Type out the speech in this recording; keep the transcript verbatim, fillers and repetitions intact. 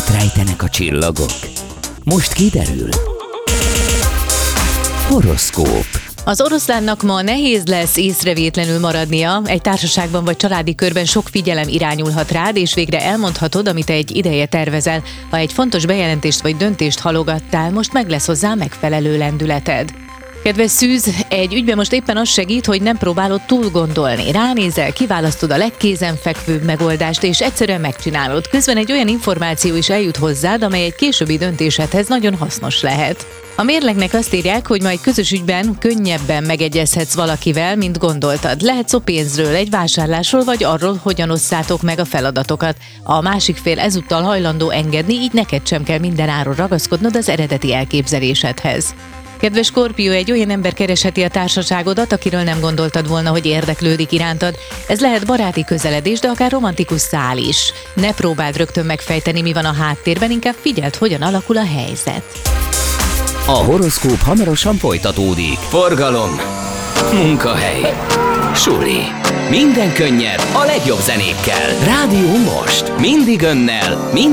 Mit rejtenek a csillagok? Most kiderül. Horoszkóp. Az oroszlánnak ma nehéz lesz észrevétlenül maradnia, egy társaságban vagy családi körben sok figyelem irányulhat rád, és végre elmondhatod, amit egy ideje tervezel. Ha egy fontos bejelentést vagy döntést halogattál, most meg lesz hozzá megfelelő lendületed. Kedves szűz, egy ügyben most éppen az segít, hogy nem próbálod túl gondolni. Ránézel, kiválasztod a legkézenfekvőbb megoldást, és egyszerűen megcsinálod. Közben egy olyan információ is eljut hozzád, amely egy későbbi döntésedhez nagyon hasznos lehet. A mérlegnek azt írják, hogy majd közös ügyben könnyebben megegyezhetsz valakivel, mint gondoltad. Lehet szó pénzről, egy vásárlásról, vagy arról, hogyan osszátok meg a feladatokat. A másik fél ezúttal hajlandó engedni, így neked sem kell mindenáron ragaszkodnod az eredeti elképzelésedhez. Kedves Skorpió, egy olyan ember keresheti a társaságodat, akiről nem gondoltad volna, hogy érdeklődik irántad. Ez lehet baráti közeledés, de akár romantikus szál is. Ne próbáld rögtön megfejteni, mi van a háttérben, inkább figyeld, hogyan alakul a helyzet. A horoszkóp hamarosan folytatódik. Forgalom, munkahely, suli. Minden könnyed a legjobb zenékkel. Rádió Most. Mindig önnel, mindig